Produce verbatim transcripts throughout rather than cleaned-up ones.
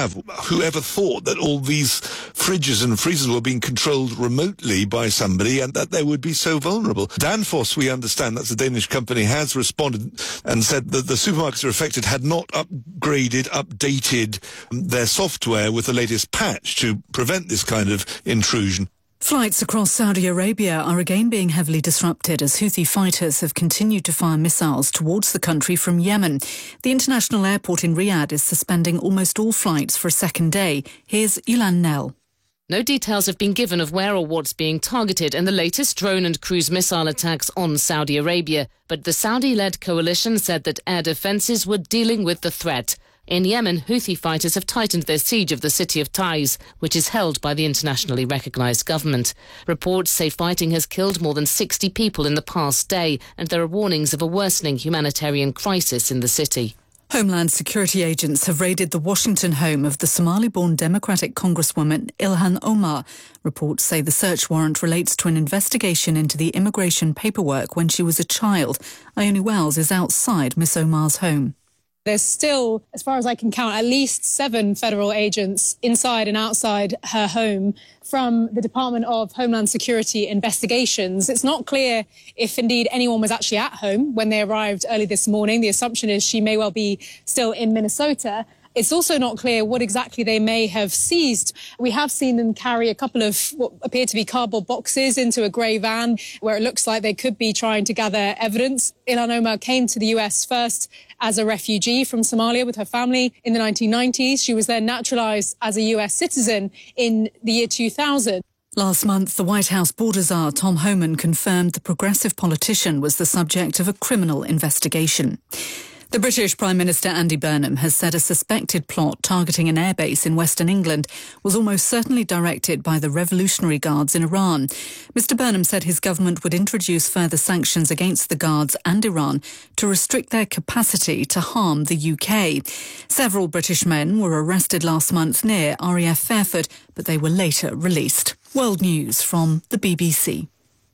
have. Whoever thought that all these fridges and freezers were being controlled remotely by somebody and that they would be so vulnerable? Danfoss, we understand, that's a Danish company, has responded and said that the supermarkets are affected had not upgraded, updated their software with the latest patch to prevent this kind of intrusion. Flights across Saudi Arabia are again being heavily disrupted as Houthi fighters have continued to fire missiles towards the country from Yemen. The international airport in Riyadh is suspending almost all flights for a second day. Here's Ilan Nell. No details have been given of where or what's being targeted in the latest drone and cruise missile attacks on Saudi Arabia, but the Saudi-led coalition said that air defences were dealing with the threat. In Yemen, Houthi fighters have tightened their siege of the city of Taiz, which is held by the internationally recognised government. Reports say fighting has killed more than sixty people in the past day, and there are warnings of a worsening humanitarian crisis in the city. Homeland Security agents have raided the Washington home of the Somali-born Democratic Congresswoman Ilhan Omar. Reports say the search warrant relates to an investigation into the immigration paperwork when she was a child. Ione Wells is outside Miss Omar's home. There's still, as far as I can count, at least seven federal agents inside and outside her home from the Department of Homeland Security investigations. It's not clear if indeed anyone was actually at home when they arrived early this morning. The assumption is she may well be still in Minnesota. It's also not clear what exactly they may have seized. We have seen them carry a couple of what appear to be cardboard boxes into a grey van where it looks like they could be trying to gather evidence. Ilhan Omar came to the U S first as a refugee from Somalia with her family in the nineteen nineties. She was then naturalised as a U S citizen in the year two thousand. Last month, the White House border czar Tom Homan confirmed the progressive politician was the subject of a criminal investigation. The British Prime Minister Andy Burnham has said a suspected plot targeting an airbase in Western England was almost certainly directed by the Revolutionary Guards in Iran. Mister Burnham said his government would introduce further sanctions against the Guards and Iran to restrict their capacity to harm the U K. Several British men were arrested last month near R A F Fairford, but they were later released. World News from the B B C.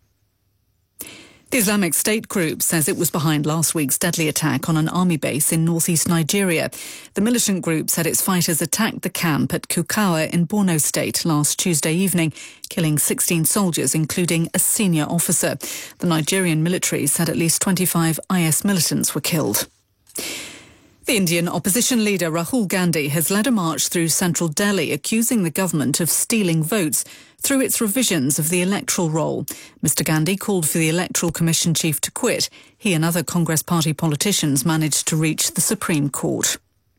The Islamic State group says it was behind last week's deadly attack on an army base in northeast Nigeria. The militant group said its fighters attacked the camp at Kukawa in Borno State last Tuesday evening, killing sixteen soldiers, including a senior officer. The Nigerian military said at least twenty-five I S militants were killed. The Indian opposition leader Rahul Gandhi has led a march through central Delhi accusing the government of stealing votes through its revisions of the electoral roll. Mister Gandhi called for the Electoral Commission chief to quit. He and other Congress party politicians managed to reach the Supreme Court.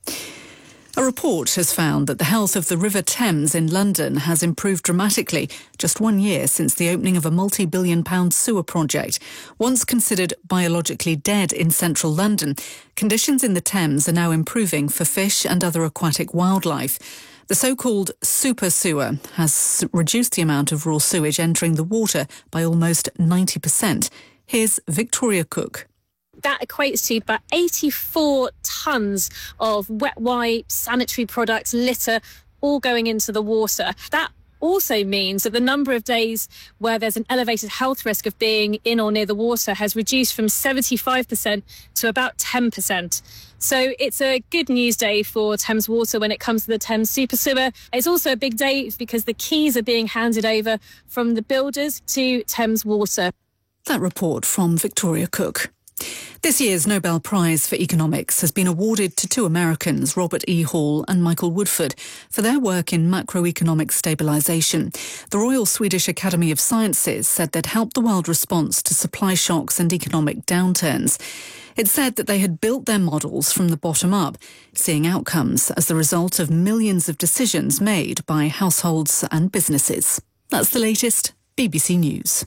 A report has found that the health of the River Thames in London has improved dramatically just one year since the opening of a multi-billion pound sewer project. Once considered biologically dead in central London, conditions in the Thames are now improving for fish and other aquatic wildlife. The so-called super sewer has reduced the amount of raw sewage entering the water by almost ninety percent. Here's Victoria Cook. That equates to about eighty-four tonnes of wet wipes, sanitary products, litter, all going into the water. That also means that the number of days where there's an elevated health risk of being in or near the water has reduced from seventy-five percent to about ten percent. So it's a good news day for Thames Water when it comes to the Thames Super Sewer. It's also a big day because the keys are being handed over from the builders to Thames Water. That report from Victoria Cook. This year's Nobel Prize for Economics has been awarded to two Americans, Robert E. Hall and Michael Woodford, for their work in macroeconomic stabilisation. The Royal Swedish Academy of Sciences said they'd helped the world response to supply shocks and economic downturns. It said that they had built their models from the bottom up, seeing outcomes as the result of millions of decisions made by households and businesses. That's the latest B B C News.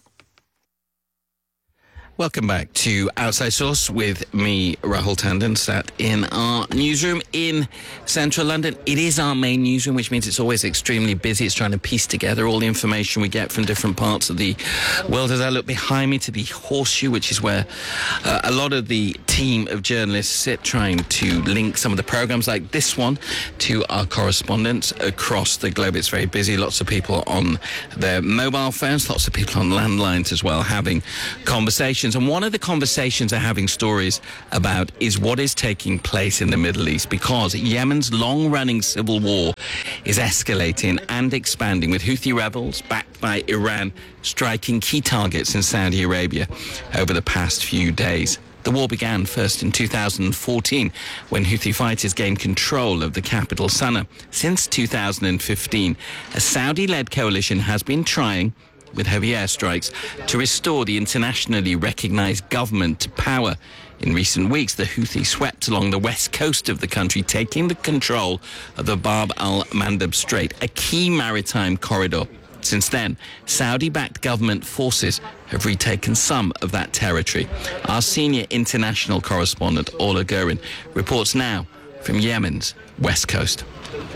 Welcome back to Outside Source with me, Rahul Tandon, sat in our newsroom in central London. It is our main newsroom, which means it's always extremely busy. It's trying to piece together all the information we get from different parts of the world. As I look behind me to the Horseshoe, which is where uh, a lot of the team of journalists sit, trying to link some of the programmes like this one to our correspondents across the globe. It's very busy. Lots of people on their mobile phones, lots of people on landlines as well, having conversations. conversations, and one of the conversations they're having stories about is what is taking place in the Middle East, because Yemen's long-running civil war is escalating and expanding, with Houthi rebels backed by Iran striking key targets in Saudi Arabia over the past few days. The war began first in two thousand fourteen when Houthi fighters gained control of the capital, Sana'a. Since two thousand fifteen, a Saudi-led coalition has been trying, with heavy airstrikes, to restore the internationally recognized government to power. In recent weeks, the Houthis swept along the west coast of the country, taking the control of the Bab al-Mandab Strait, a key maritime corridor. Since then, Saudi-backed government forces have retaken some of that territory. Our senior international correspondent, Orla Gurin, reports now from Yemen's west coast.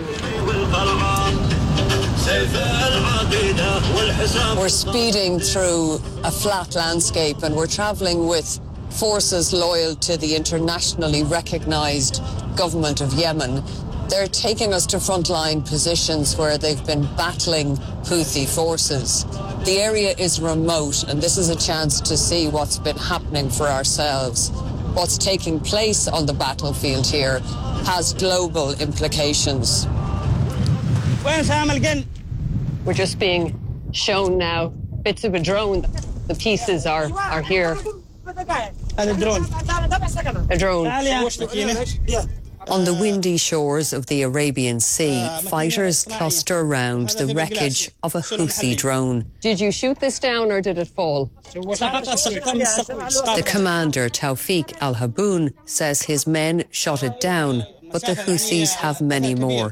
We're speeding through a flat landscape, and we're travelling with forces loyal to the internationally recognised government of Yemen. They're taking us to frontline positions where they've been battling Houthi forces. The area is remote, and this is a chance to see what's been happening for ourselves. What's taking place on the battlefield here has global implications. We're just being shown now bits of a drone. The pieces are, are here. A drone. On the windy shores of the Arabian Sea, fighters cluster around the wreckage of a Houthi drone. Did you shoot this down or did it fall? The commander, Tawfiq al-Haboun, says his men shot it down, but the Houthis have many more.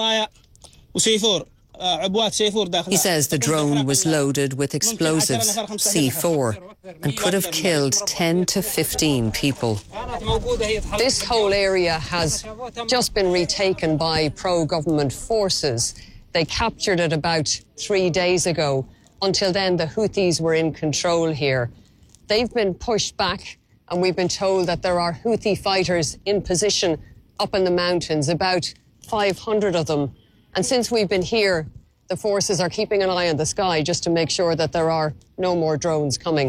He says the drone was loaded with explosives, C four, and could have killed ten to fifteen people. This whole area has just been retaken by pro-government forces. They captured it about three days ago. Until then, the Houthis were in control here. They've been pushed back, and we've been told that there are Houthi fighters in position up in the mountains, about five hundred of them. And since we've been here, the forces are keeping an eye on the sky just to make sure that there are no more drones coming.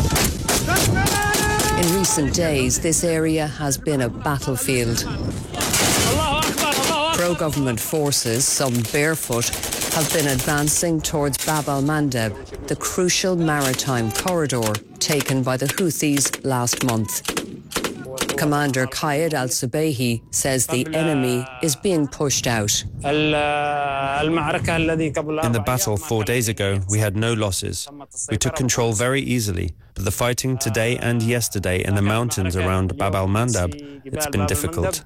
In recent days, this area has been a battlefield. Pro-government forces, some barefoot, have been advancing towards Bab al-Mandab, the crucial maritime corridor taken by the Houthis last month. Commander Qaid al-Subayhi says the enemy is being pushed out. In the battle four days ago, we had no losses. We took control very easily, but the fighting today and yesterday in the mountains around Bab al-Mandab, it's been difficult.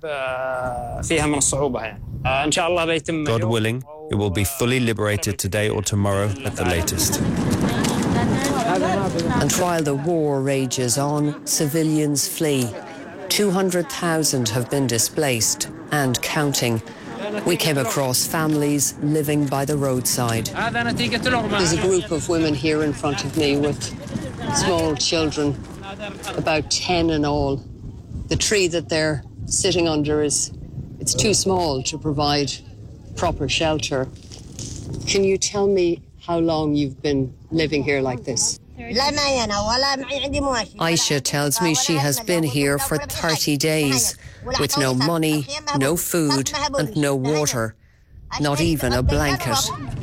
God willing, it will be fully liberated today or tomorrow at the latest. And while the war rages on, civilians flee. two hundred thousand have been displaced and counting. We came across families living by the roadside. There's a group of women here in front of me with small children, about ten in all. The tree that they're sitting under is, it's too small to provide proper shelter. Can you tell me how long you've been living here like this? Aisha tells me she has been here for thirty days, with no money, no food and no water, not even a blanket.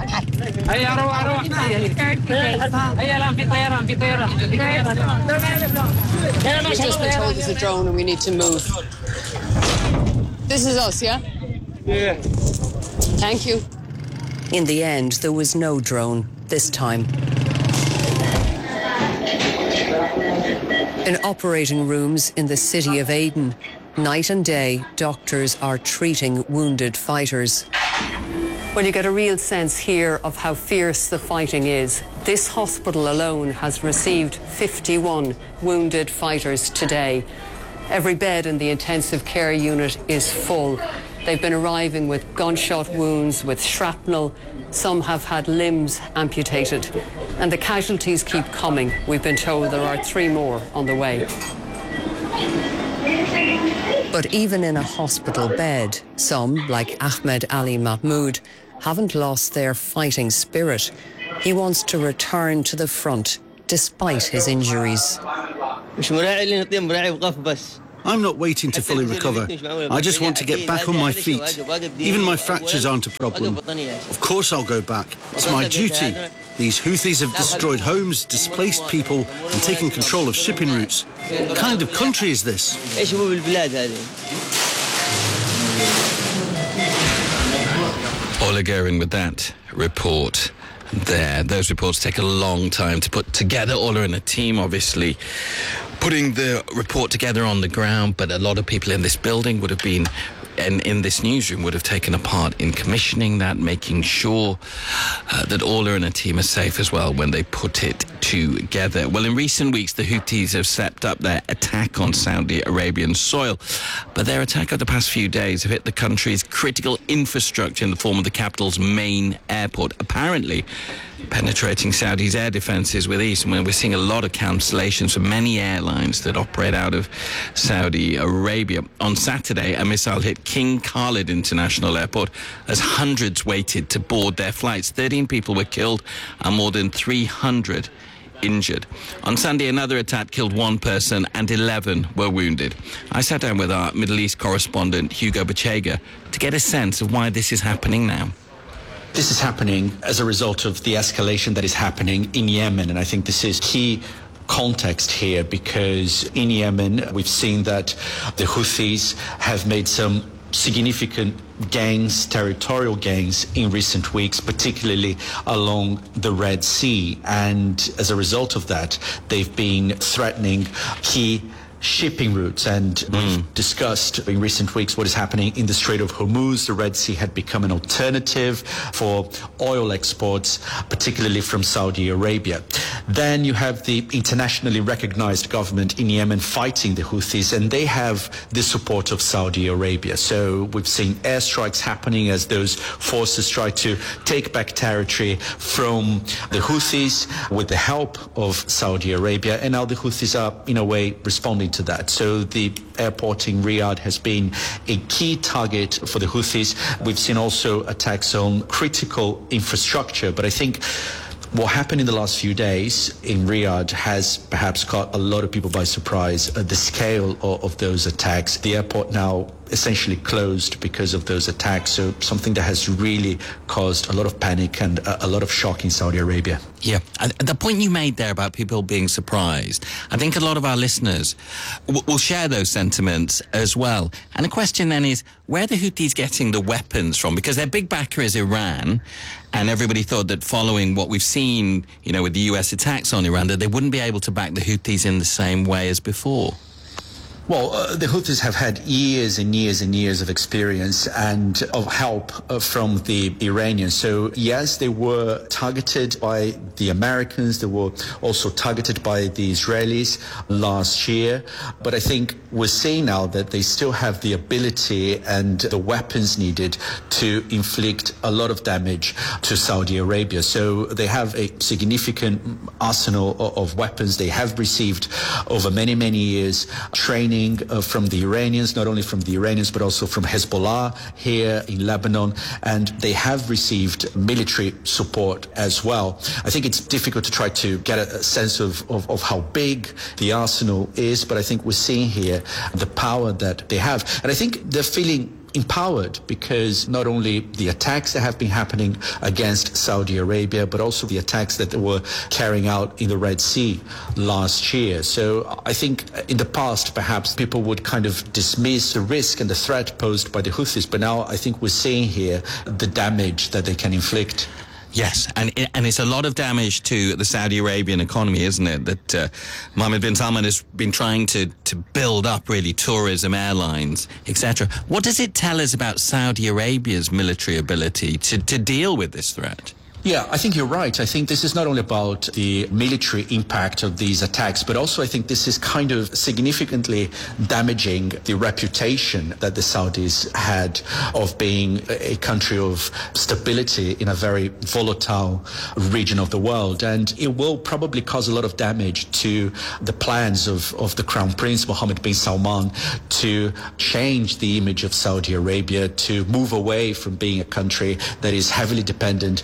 We've just been told there's a drone and we need to move. This is us, yeah? Yeah. Thank you. In the end, there was no drone this time. In operating rooms in the city of Aden, night and day, doctors are treating wounded fighters. Well, you get a real sense here of how fierce the fighting is. This hospital alone has received fifty-one wounded fighters today. Every bed in the intensive care unit is full. They've been arriving with gunshot wounds, with shrapnel. Some have had limbs amputated. And the casualties keep coming. We've been told there are three more on the way. But even in a hospital bed, some, like Ahmed Ali Mahmoud, haven't lost their fighting spirit. He wants to return to the front despite his injuries. I'm not waiting to fully recover. I just want to get back on my feet. Even my fractures aren't a problem. Of course I'll go back. It's my duty. These Houthis have destroyed homes, displaced people, and taken control of shipping routes. What kind of country is this? Ola Guerin with that report there. Those reports take a long time to put together. Ola and a team, obviously, putting the report together on the ground, but a lot of people in this building would have been, and in this newsroom would have taken a part in commissioning that, making sure uh, that Ola and a team are safe as well when they put it together. Well, in recent weeks, the Houthis have stepped up their attack on Saudi Arabian soil, but their attack of the past few days have hit the country's critical infrastructure in the form of the capital's main airport, apparently penetrating Saudi's air defences with ease. And we're seeing a lot of cancellations for many airlines that operate out of Saudi Arabia. On Saturday, a missile hit King Khalid International Airport as hundreds waited to board their flights. thirteen people were killed and more than three hundred injured. On Sunday, another attack killed one person and eleven were wounded. I sat down with our Middle East correspondent, Hugo Bachega, to get a sense of why this is happening now. This is happening as a result of the escalation that is happening in Yemen, and I think this is key context here, because in Yemen we've seen that the Houthis have made some significant gains, territorial gains in recent weeks, particularly along the Red Sea, and as a result of that they've been threatening key shipping routes, and mm. we've discussed in recent weeks what is happening in the Strait of Hormuz. The Red Sea had become an alternative for oil exports, particularly from Saudi Arabia. Then you have the internationally recognized government in Yemen fighting the Houthis, and they have the support of Saudi Arabia. So we've seen airstrikes happening as those forces try to take back territory from the Houthis with the help of Saudi Arabia, and now the Houthis are in a way responding to that. So the airport in Riyadh has been a key target for the Houthis. We've seen also attacks on critical infrastructure, but I think what happened in the last few days in Riyadh has perhaps caught a lot of people by surprise. Uh, the scale of, of those attacks. The airport now essentially closed because of those attacks, so something that has really caused a lot of panic and a, a lot of shock in Saudi Arabia. Yeah, and the point you made there about people being surprised, I think a lot of our listeners w- will share those sentiments as well. And the question then is, where are the Houthis getting the weapons from? Because their big backer is Iran, and everybody thought that following what we've seen, you know, with the U S attacks on Iran, that they wouldn't be able to back the Houthis in the same way as before. Well, uh, the Houthis have had years and years and years of experience and of help uh, from the Iranians. So, yes, they were targeted by the Americans. They were also targeted by the Israelis last year. But I think we're seeing now that they still have the ability and the weapons needed to inflict a lot of damage to Saudi Arabia. So they have a significant arsenal of, of weapons. They have received over many, many years training Uh, from the Iranians, not only from the Iranians, but also from Hezbollah here in Lebanon, and they have received military support as well. I think it's difficult to try to get a, a sense of, of, of how big the arsenal is, but I think we're seeing here the power that they have. And I think they're feeling empowered because not only the attacks that have been happening against Saudi Arabia, but also the attacks that they were carrying out in the Red Sea last year. So I think in the past, perhaps people would kind of dismiss the risk and the threat posed by the Houthis, but now I think we're seeing here the damage that they can inflict. Yes, and and it's a lot of damage to the Saudi Arabian economy, isn't it? That uh, Mohammed bin Salman has been trying to, to build up, really, tourism, airlines, et cetera. What does it tell us about Saudi Arabia's military ability to, to deal with this threat? Yeah, I think you're right. I think this is not only about the military impact of these attacks, but also I think this is kind of significantly damaging the reputation that the Saudis had of being a country of stability in a very volatile region of the world. And it will probably cause a lot of damage to the plans of, of the Crown Prince, Mohammed bin Salman, to change the image of Saudi Arabia, to move away from being a country that is heavily dependent on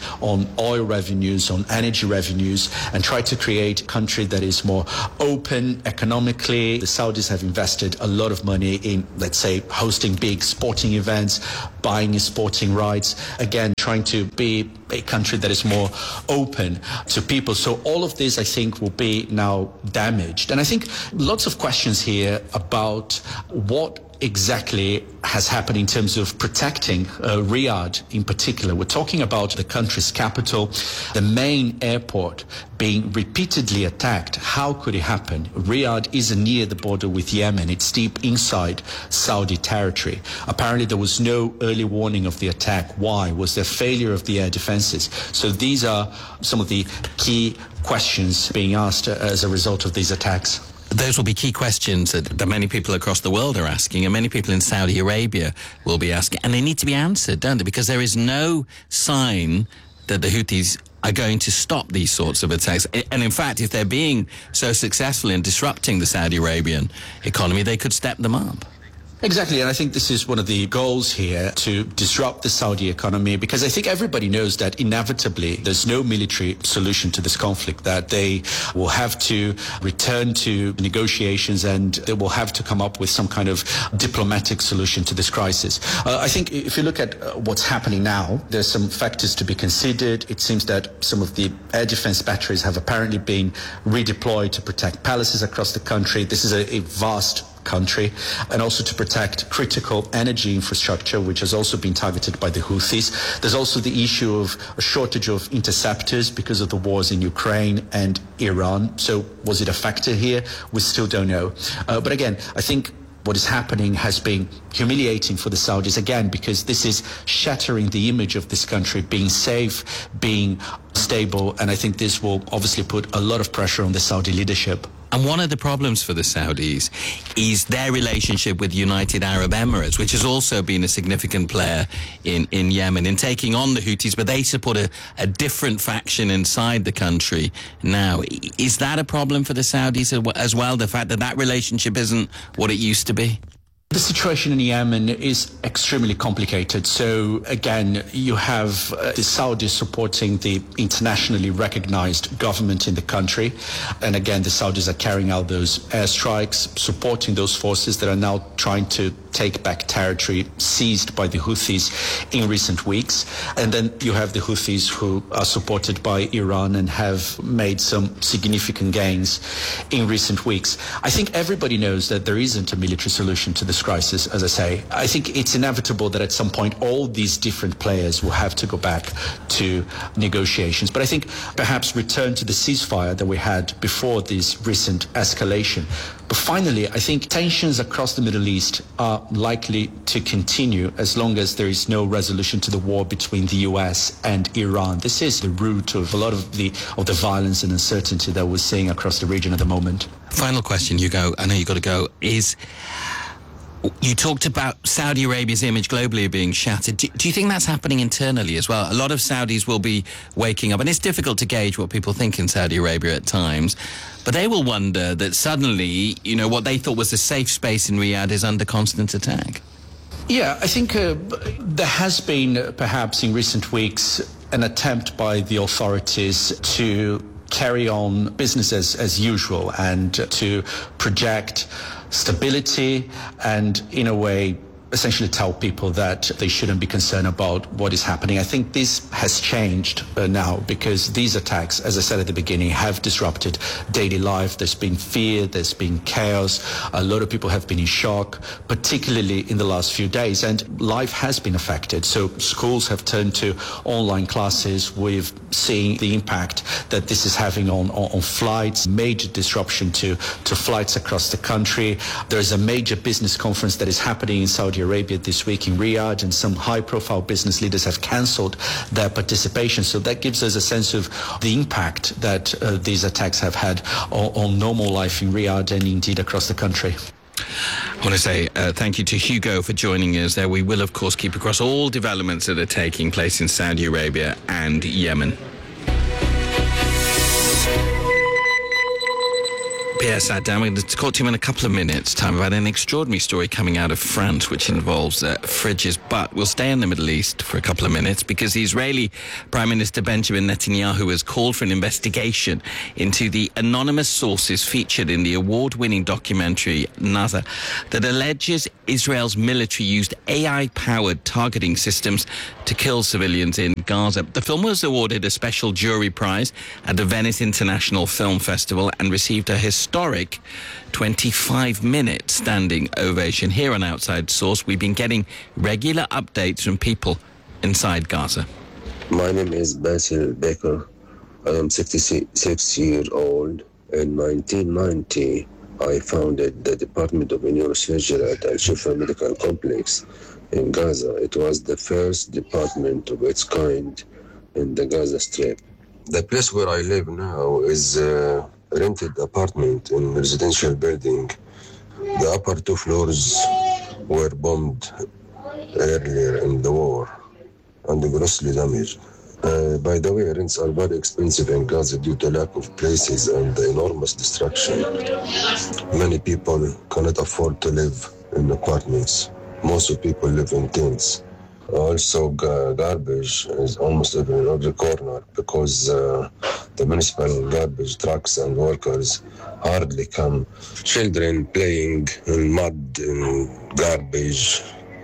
on oil revenues, on energy revenues, and try to create a country that is more open economically. The Saudis have invested a lot of money in, let's say, hosting big sporting events, buying sporting rights, again, trying to be a country that is more open to people. So all of this, I think, will be now damaged. And I think lots of questions here about what exactly has happened in terms of protecting uh, Riyadh in particular. We're talking about the country's capital, the main airport being repeatedly attacked. How could it happen? Riyadh is near the border with Yemen. It's deep inside Saudi territory. Apparently there was no early warning of the attack. Why? Was there failure of the air defenses? So these are some of the key questions being asked uh, as a result of these attacks. Those will be key questions that, that many people across the world are asking, and many people in Saudi Arabia will be asking, and they need to be answered, don't they? Because there is no sign that the Houthis are going to stop these sorts of attacks. And in fact, if they're being so successful in disrupting the Saudi Arabian economy, they could step them up. Exactly, and I think this is one of the goals here, to disrupt the Saudi economy, because I think everybody knows that inevitably there's no military solution to this conflict, that they will have to return to negotiations and they will have to come up with some kind of diplomatic solution to this crisis. Uh, I think if you look at uh, what's happening now, there's some factors to be considered. It seems that some of the air defense batteries have apparently been redeployed to protect palaces across the country. This is a, a vast country, and also to protect critical energy infrastructure, which has also been targeted by the Houthis. There's also the issue of a shortage of interceptors because of the wars in Ukraine and Iran. So was it a factor here? We still don't know. Uh, but again, I think what is happening has been humiliating for the Saudis, again, because this is shattering the image of this country being safe, being stable, and I think this will obviously put a lot of pressure on the Saudi leadership. And one of the problems for the Saudis is their relationship with United Arab Emirates, which has also been a significant player in, in Yemen in taking on the Houthis, but they support a, a different faction inside the country now. Is that a problem for the Saudis as well, the fact that that relationship isn't what it used to be? The situation in Yemen is extremely complicated. So again, you have uh, the Saudis supporting the internationally recognized government in the country. And again, the Saudis are carrying out those airstrikes, supporting those forces that are now trying to take back territory seized by the Houthis in recent weeks. And then you have the Houthis who are supported by Iran and have made some significant gains in recent weeks. I think everybody knows that there isn't a military solution to this crisis, as I say. I think it's inevitable that at some point all these different players will have to go back to negotiations. But I think perhaps return to the ceasefire that we had before this recent escalation. But finally, I think tensions across the Middle East are likely to continue as long as there is no resolution to the war between the U S and Iran. This is the root of a lot of the of the violence and uncertainty that we're seeing across the region at the moment. Final question, Hugo, I know you've got to go, is you talked about Saudi Arabia's image globally being shattered. Do, do you think that's happening internally as well? A lot of Saudis will be waking up, and it's difficult to gauge what people think in Saudi Arabia at times, but they will wonder that suddenly, you know, what they thought was a safe space in Riyadh is under constant attack. Yeah, I think uh, there has been, uh, perhaps in recent weeks, an attempt by the authorities to carry on business as, as usual and to project stability and, in a way, essentially tell people that they shouldn't be concerned about what is happening. I think this has changed uh, now because these attacks, as I said at the beginning, have disrupted daily life. There's been fear, there's been chaos. A lot of people have been in shock, particularly in the last few days, and life has been affected. So schools have turned to online classes. We've seen the impact that this is having on, on, on flights, major disruption to, to flights across the country. There's a major business conference that is happening in Saudi Arabia this week in Riyadh, and some high-profile business leaders have cancelled their participation. So that gives us a sense of the impact that uh, these attacks have had on, on normal life in Riyadh and indeed across the country. I want to say uh, thank you to Hugo for joining us there. We will, of course, keep across all developments that are taking place in Saudi Arabia and Yemen. Pierre sat down. We're going to talk to him in a couple of minutes' time about an extraordinary story coming out of France, which involves uh, fridges. But we'll stay in the Middle East for a couple of minutes because the Israeli Prime Minister Benjamin Netanyahu has called for an investigation into the anonymous sources featured in the award-winning documentary Nazar that alleges Israel's military used A I-powered targeting systems to kill civilians in Gaza. The film was awarded a special jury prize at the Venice International Film Festival and received a historic twenty-five minute standing ovation. Here on Outside Source, we've been getting regular updates from people inside Gaza. My name is Basil Baker. I am sixty-six years old. In nineteen ninety, I founded the Department of Neurosurgery at Al-Shifa Medical Complex in Gaza. It was the first department of its kind in the Gaza Strip. The place where I live now is a rented apartment in a residential building. The upper two floors were bombed earlier in the war and grossly damaged. Uh, by the way, rents are very expensive in Gaza due to lack of places and the enormous destruction. Many people cannot afford to live in apartments. Most of people live in tents. Also, ga- garbage is almost every, in every corner because uh, the municipal garbage trucks and workers hardly come. Children playing in mud and garbage.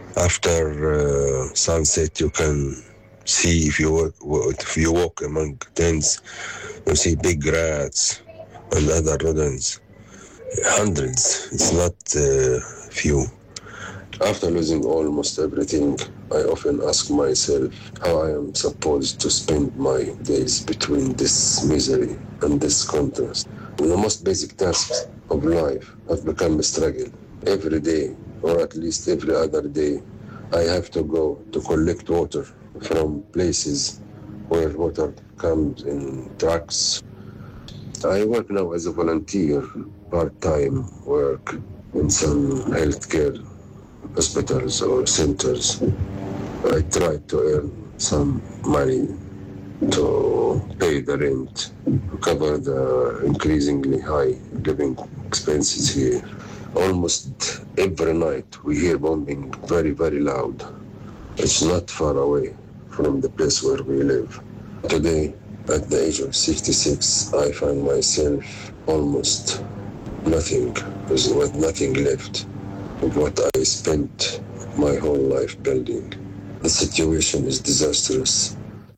After uh, sunset, you can see if you walk, if you walk among tents, you see big rats and other rodents. Hundreds. It's not uh, few. After losing almost everything, I often ask myself how I am supposed to spend my days between this misery and this contrast. The most basic tasks of life have become a struggle. Every day, or at least every other day, I have to go to collect water from places where water comes in trucks. I work now as a volunteer, part-time work in some healthcare hospitals or centers. I try to earn some money to pay the rent, to cover the increasingly high living expenses here. Almost every night we hear bombing very, very loud. It's not far away from the place where we live. Today, at the age of sixty-six, I find myself almost nothing, with nothing left of what I spent my whole life building. The situation is disastrous.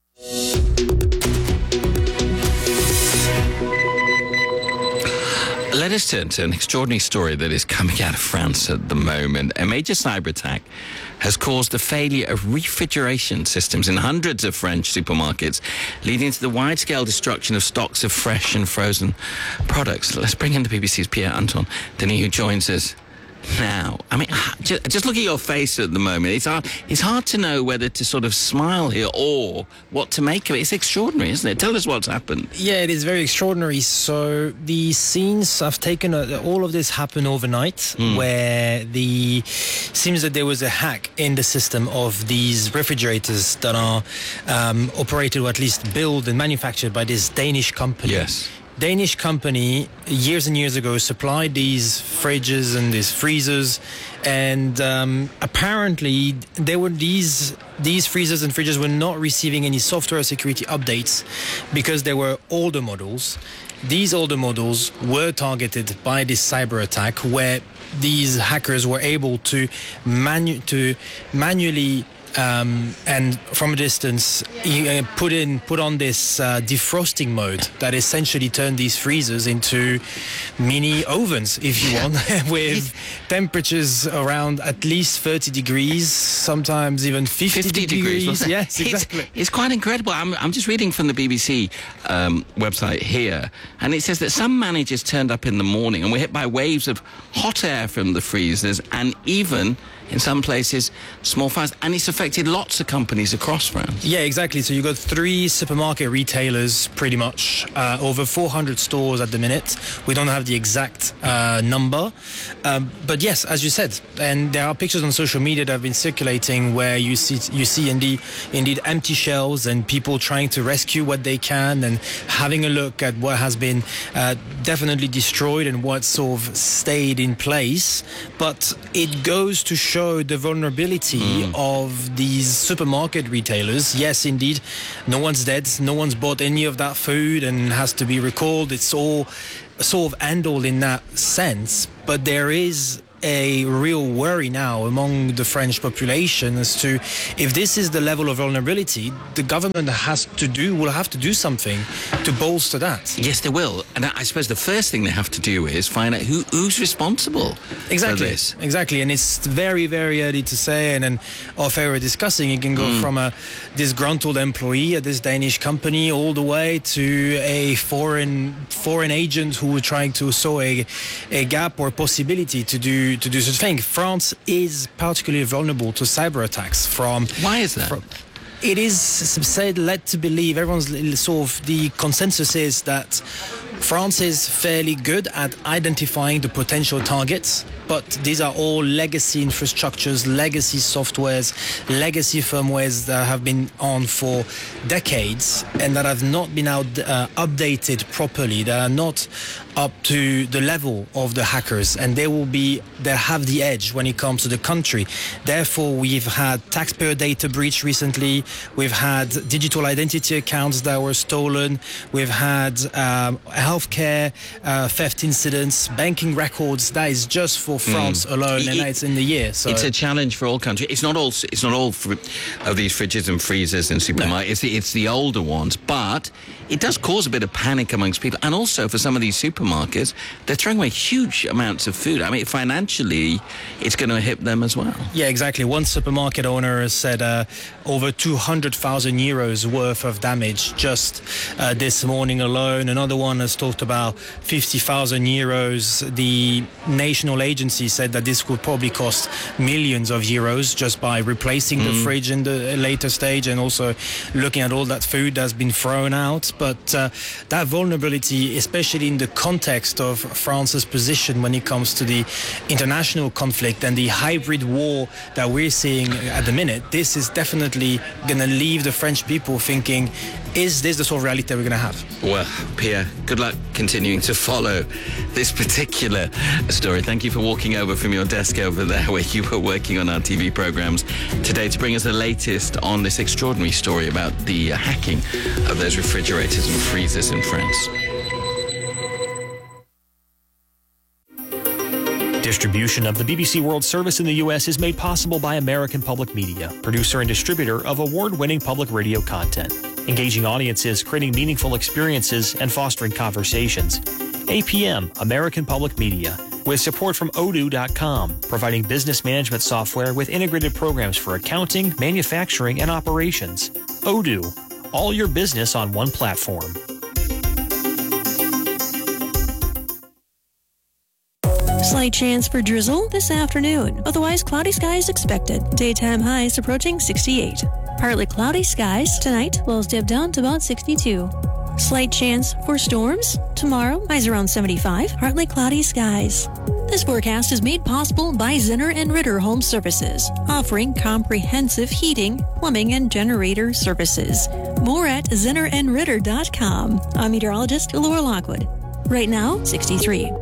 Let us turn to an extraordinary story that is coming out of France at the moment. A major cyber attack has caused the failure of refrigeration systems in hundreds of French supermarkets, leading to the wide-scale destruction of stocks of fresh and frozen products. Let's bring in the B B C's Pierre-Antoine Denis, who joins us now. I mean, just, just look at your face at the moment. It's hard, it's hard to know whether to sort of smile here or what to make of it. It's extraordinary, isn't it? Tell us what's happened. Yeah, it is very extraordinary. So the scenes have taken, a, all of this happened overnight, mm. where the seems that there was a hack in the system of these refrigerators that are um, operated or at least built and manufactured by this Danish company. Yes. Danish company years and years ago supplied these fridges and these freezers, and um, apparently they were these these freezers and fridges were not receiving any software security updates because they were older models. These older models were targeted by this cyber attack, where these hackers were able to manu- to manually Um, and from a distance, uh, put in, put on this uh, defrosting mode that essentially turned these freezers into mini ovens, if you want, with temperatures around at least thirty degrees, sometimes even fifty, fifty degrees. degrees yes, exactly. It's, it's quite incredible. I'm, I'm just reading from the B B C um, website here, and it says that some managers turned up in the morning and were hit by waves of hot air from the freezers, and even in some places, small fires. And it's affected lots of companies across France. Yeah, exactly. So you've got three supermarket retailers, pretty much, uh, over four hundred stores at the minute. We don't have the exact uh, number. Um, but yes, as you said, and there are pictures on social media that have been circulating where you see you see indeed, indeed empty shelves and people trying to rescue what they can and having a look at what has been uh, definitely destroyed and what sort of stayed in place. But it goes to show the vulnerability mm. of these supermarket retailers. Yes, indeed, no one's dead, no one's bought any of that food and has to be recalled. It's all sort of handled in that sense, but there is a real worry now among the French population as to if this is the level of vulnerability, the government has to do, will have to do something to bolster that. Yes, they will. And I suppose the first thing they have to do is find out who, who's responsible exactly, for this. Exactly. And it's very, very early to say. And then off air discussing, it can go mm. from a disgruntled employee at this Danish company all the way to a foreign foreign agent who were trying to saw a, a gap or possibility to do to do such a thing. France is particularly vulnerable to cyber attacks from... Why is that? From, it is said, led to believe, everyone's sort of, the consensus is that France is fairly good at identifying the potential targets, but these are all legacy infrastructures, legacy softwares, legacy firmwares that have been on for decades and that have not been out, uh, updated properly, that are not up to the level of the hackers, and they will be they have the edge when it comes to the country. Therefore, we've had taxpayer data breach recently, we've had digital identity accounts that were stolen, we've had um, healthcare uh, theft incidents, banking records. That is just for France mm. alone, and it, it's in the year. So it's a challenge for all countries. It's not all it's not all fr- of these fridges and freezers and supermarkets. No. It's the, it's the older ones, but it does cause a bit of panic amongst people, and also for some of these supermarkets, they're throwing away huge amounts of food. I mean, financially, it's going to hit them as well. Yeah, exactly. One supermarket owner has said uh, over two hundred thousand euros worth of damage just uh, this morning alone. Another one has talked about fifty thousand euros. The national agency said that this could probably cost millions of euros just by replacing mm. the fridge in the later stage and also looking at all that food that's been thrown out. But uh, that vulnerability, especially in the context of France's position when it comes to the international conflict and the hybrid war that we're seeing at the minute, this is definitely going to leave the French people thinking, is this the sort of reality that we're going to have? Well, Pierre, good luck continuing to follow this particular story. Thank you for walking over from your desk over there where you were working on our T V programs today to bring us the latest on this extraordinary story about the hacking of those refrigerators and freezers in France. Distribution of the B B C World Service in the U S is made possible by American Public Media, producer and distributor of award-winning public radio content, engaging audiences, creating meaningful experiences, and fostering conversations. A P M, American Public Media, with support from Odoo dot com, providing business management software with integrated programs for accounting, manufacturing, and operations. Odoo, all your business on one platform. Slight chance for drizzle this afternoon. Otherwise, cloudy skies expected. Daytime highs approaching sixty-eight. Partly cloudy skies tonight. Lows dip down to about sixty-two. Slight chance for storms. Tomorrow, highs around seventy-five. Partly cloudy skies. This forecast is made possible by Zinner and Ritter Home Services, offering comprehensive heating, plumbing, and generator services. More at zinner and ritter dot com. I'm meteorologist Laura Lockwood. Right now, sixty-three.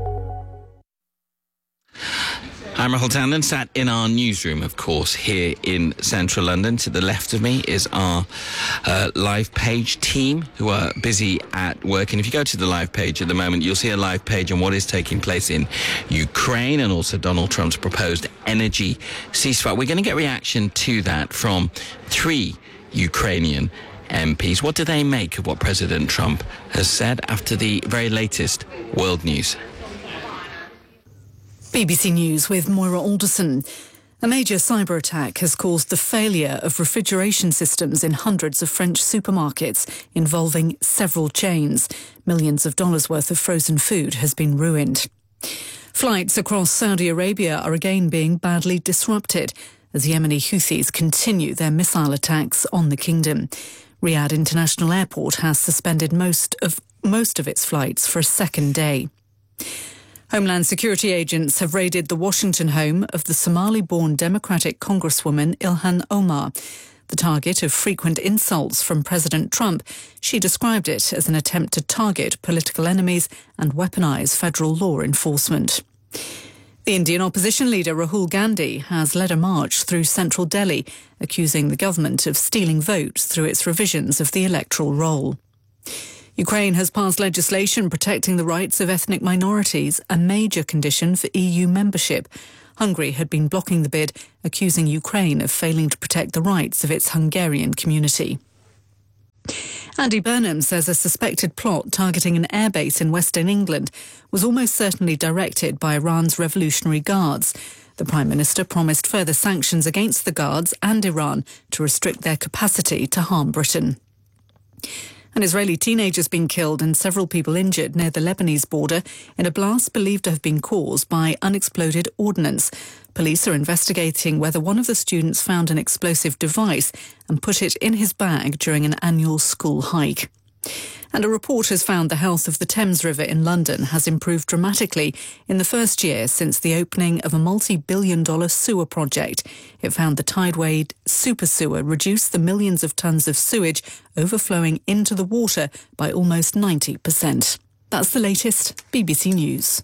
I'm Rahul Tandon, sat in our newsroom, of course, here in central London. To the left of me is our uh, live page team who are busy at work. And if you go to the live page at the moment, you'll see a live page on what is taking place in Ukraine and also Donald Trump's proposed energy ceasefire. We're going to get reaction to that from three Ukrainian M Ps. What do they make of what President Trump has said after the very latest world news? B B C News with Moira Alderson. A major cyber attack has caused the failure of refrigeration systems in hundreds of French supermarkets, involving several chains. Millions of dollars worth of frozen food has been ruined. Flights across Saudi Arabia are again being badly disrupted as Yemeni Houthis continue their missile attacks on the kingdom. Riyadh International Airport has suspended most of most of its flights for a second day. Homeland Security agents have raided the Washington home of the Somali-born Democratic Congresswoman Ilhan Omar. The target of frequent insults from President Trump, she described it as an attempt to target political enemies and weaponize federal law enforcement. The Indian opposition leader Rahul Gandhi has led a march through central Delhi, accusing the government of stealing votes through its revisions of the electoral roll. Ukraine has passed legislation protecting the rights of ethnic minorities, a major condition for E U membership. Hungary had been blocking the bid, accusing Ukraine of failing to protect the rights of its Hungarian community. Andy Burnham says a suspected plot targeting an airbase in Western England was almost certainly directed by Iran's Revolutionary Guards. The Prime Minister promised further sanctions against the Guards and Iran to restrict their capacity to harm Britain. An Israeli teenager has been killed and several people injured near the Lebanese border in a blast believed to have been caused by unexploded ordnance. Police are investigating whether one of the students found an explosive device and put it in his bag during an annual school hike. And a report has found the health of the Thames River in London has improved dramatically in the first year since the opening of a multi-billion dollar sewer project. It found the Tideway super sewer reduced the millions of tonnes of sewage overflowing into the water by almost ninety percent. That's the latest B B C News.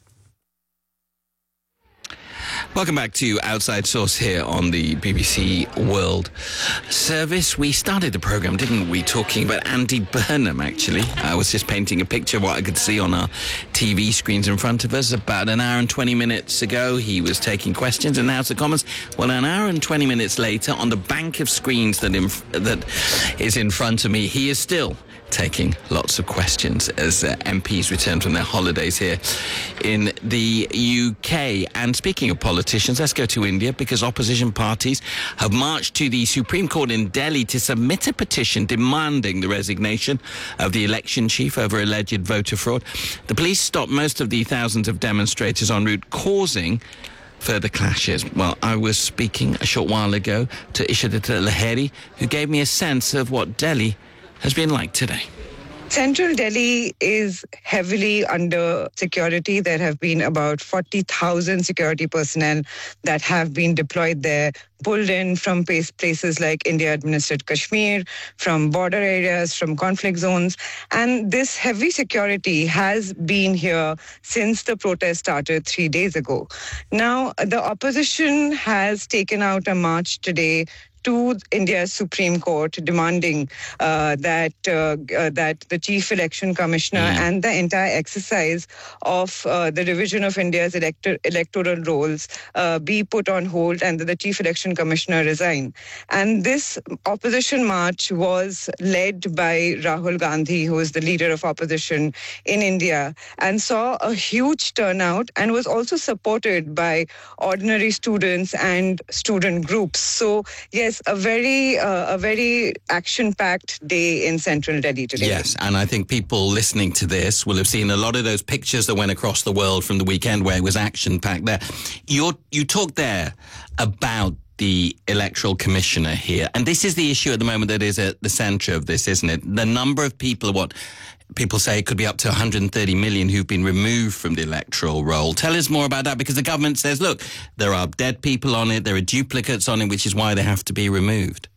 Welcome back to Outside Source here on the B B C World Service. We started the programme, didn't we, talking about Andy Burnham, actually. I was just painting a picture of what I could see on our T V screens in front of us. About an hour and twenty minutes ago, he was taking questions in the House of Commons. Well, an hour and twenty minutes later, on the bank of screens that, in, that is in front of me, he is still taking lots of questions as uh, M Ps return from their holidays here in the U K. And speaking of politicians, let's go to India, because opposition parties have marched to the Supreme Court in Delhi to submit a petition demanding the resignation of the election chief over alleged voter fraud. The police stopped most of the thousands of demonstrators en route, causing further clashes. Well, I was speaking a short while ago to Ishadita Lahiri, who gave me a sense of what Delhi has been like today. Central Delhi is heavily under security. There have been about forty thousand security personnel that have been deployed there, pulled in from places like India-administered Kashmir, from border areas, from conflict zones. And this heavy security has been here since the protest started three days ago. Now, the opposition has taken out a march today to India's Supreme Court, demanding uh, that uh, uh, that the Chief Election Commissioner mm. and the entire exercise of uh, the revision of India's elector- electoral rolls uh, be put on hold and that the Chief Election Commissioner resign. And this opposition march was led by Rahul Gandhi, who is the leader of opposition in India, and saw a huge turnout and was also supported by ordinary students and student groups. So, yes, a very uh, a very action-packed day in central Delhi today. Yes, and I think people listening to this will have seen a lot of those pictures that went across the world from the weekend where it was action-packed there. You're, you talked there about the electoral commissioner here, and this is the issue at the moment that is at the centre of this, isn't it? The number of people, what people say it could be up to one hundred thirty million who've been removed from the electoral roll. Tell us more about that, because the government says, look, there are dead people on it, there are duplicates on it, which is why they have to be removed.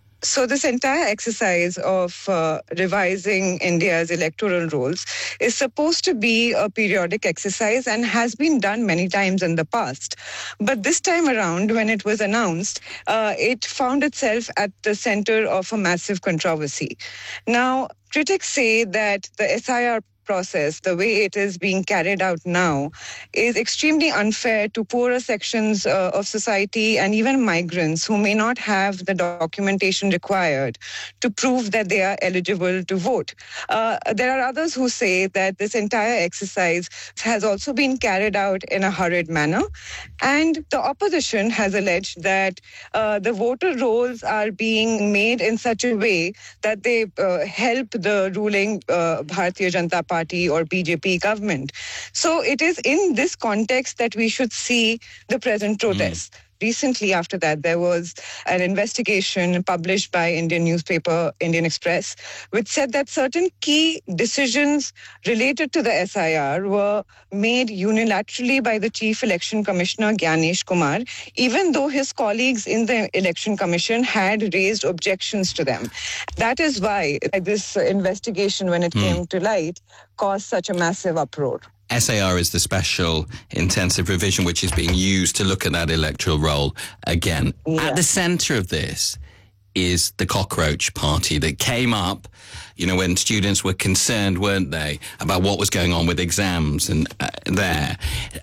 So this entire exercise of uh, revising India's electoral rolls is supposed to be a periodic exercise and has been done many times in the past. But this time around, when it was announced, uh, it found itself at the center of a massive controversy. Now, critics say that the S I R process, the way it is being carried out now, is extremely unfair to poorer sections uh, of society and even migrants who may not have the documentation required to prove that they are eligible to vote. Uh, there are others who say that this entire exercise has also been carried out in a hurried manner, and the opposition has alleged that uh, the voter rolls are being made in such a way that they uh, help the ruling uh, Bharatiya Janata Party Party or B J P government. So it is in this context that we should see the present protests. Mm. Recently, after that, there was an investigation published by Indian newspaper Indian Express, which said that certain key decisions related to the S I R were made unilaterally by the Chief Election Commissioner, Gyanesh Kumar, even though his colleagues in the Election Commission had raised objections to them. That is why this investigation, when it mm. came to light, caused such a massive uproar. S A R is the special intensive revision which is being used to look at that electoral roll again. Yeah. At the centre of this is the Cockroach Party that came up, you know, when students were concerned, weren't they, about what was going on with exams and uh, there.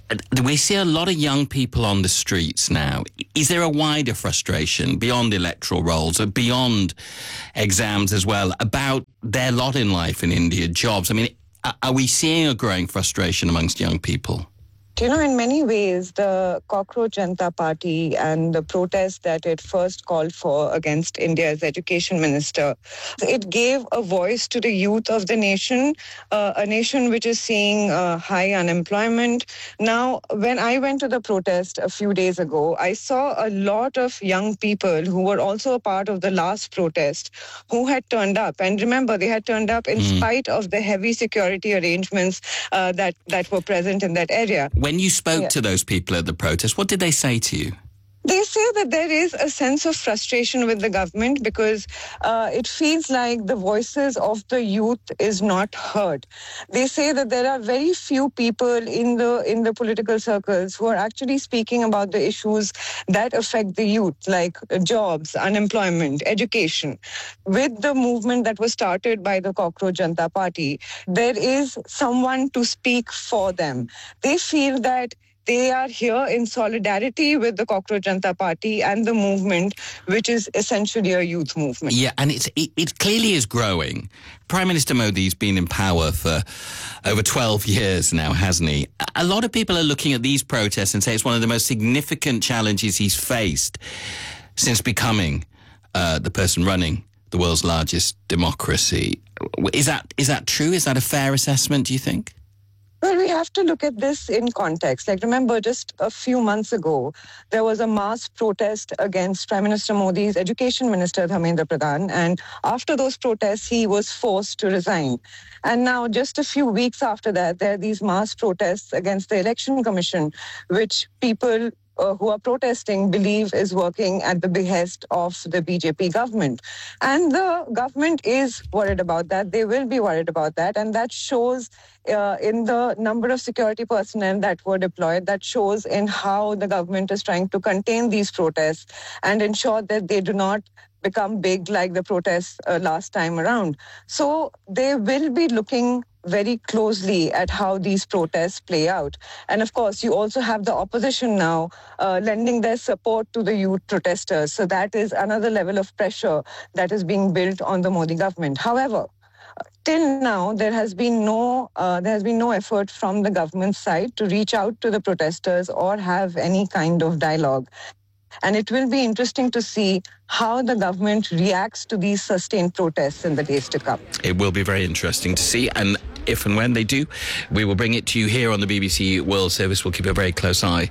We see a lot of young people on the streets now. Is there a wider frustration beyond electoral rolls or beyond exams as well about their lot in life in India, jobs? I mean, are we seeing a growing frustration amongst young people? You know, in many ways, the Cockroach Janata Party and the protest that it first called for against India's education minister, it gave a voice to the youth of the nation, uh, a nation which is seeing uh, high unemployment. Now, when I went to the protest a few days ago, I saw a lot of young people who were also a part of the last protest who had turned up. And remember, they had turned up in mm. spite of the heavy security arrangements uh, that, that were present in that area. When you spoke yeah. to those people at the protest, what did they say to you? They say that there is a sense of frustration with the government because uh, it feels like the voices of the youth is not heard. They say that there are very few people in the in the political circles who are actually speaking about the issues that affect the youth, like jobs, unemployment, education. With the movement that was started by the Cockroach Janata Party, there is someone to speak for them. They feel that they are here in solidarity with the Cockroach Janata Party and the movement, which is essentially a youth movement. Yeah, and it's, it, it clearly is growing. Prime Minister Modi's been in power for over twelve years now, hasn't he? A lot of people are looking at these protests and say it's one of the most significant challenges he's faced since becoming uh, the person running the world's largest democracy. Is that is that true? Is that a fair assessment, do you think? Well, we have to look at this in context. Like, remember, just a few months ago, there was a mass protest against Prime Minister Modi's Education Minister, Dharmendra Pradhan. And after those protests, he was forced to resign. And now, just a few weeks after that, there are these mass protests against the Election Commission, which people Uh, who are protesting believe is working at the behest of the B J P government. And the government is worried about that. They will be worried about that. And that shows uh, in the number of security personnel that were deployed. That shows in how the government is trying to contain these protests and ensure that they do not become big like the protests uh, last time around. So they will be looking very closely at how these protests play out. And of course, you also have the opposition now uh, lending their support to the youth protesters. So that is another level of pressure that is being built on the Modi government. However, till now, there has been no uh, there has been no effort from the government side to reach out to the protesters or have any kind of dialogue. And it will be interesting to see how the government reacts to these sustained protests in the days to come. It will be very interesting to see. And if and when they do, we will bring it to you here on the B B C World Service. We'll keep a very close eye